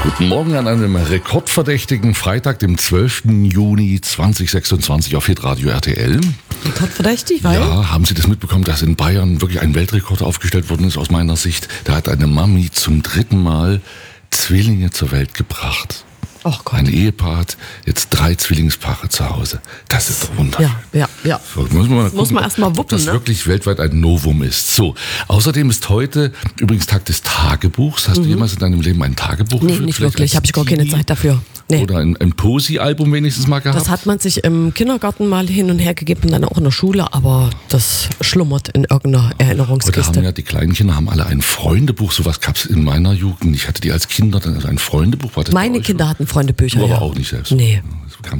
Guten Morgen an einem rekordverdächtigen Freitag, dem 12. Juni 2026 auf Hitradio RTL. Rekordverdächtig, weil? Ja, haben Sie das mitbekommen, dass in Bayern wirklich ein Weltrekord aufgestellt worden ist aus meiner Sicht? Da hat eine Mami zum 3. Mal Zwillinge zur Welt gebracht. Oh Gott. Ein Ehepaar hat jetzt 3 Zwillingspaare zu Hause. Das ist doch wunderschön. Ja. Muss man erst mal wuppen, ob das ne? wirklich weltweit ein Novum ist. So, außerdem ist heute übrigens Tag des Tagebuchs. Hast du jemals in deinem Leben ein Tagebuch Nee, geführt? nicht Vielleicht wirklich. als Habe ich gar keine Teenie? Zeit dafür. Nee. Oder ein Posi-Album wenigstens mal gehabt? Das hat man sich im Kindergarten mal hin und her gegeben, dann auch in der Schule, aber das schlummert in irgendeiner Oder haben Erinnerungskiste. ja die kleinen Kinder haben alle ein Freundebuch. Sowas gab es in meiner Jugend. Ich hatte die als Kinder dann ein Freundebuch. War das bei Meine euch Kinder so? hatten Freundebücher. Du aber ja. auch nicht selbst. Nee.